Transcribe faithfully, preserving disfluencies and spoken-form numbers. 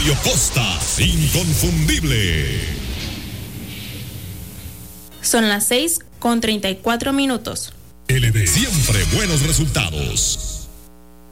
Mario Costa, inconfundible. Son las seis con treinta y cuatro minutos. L D, siempre buenos resultados.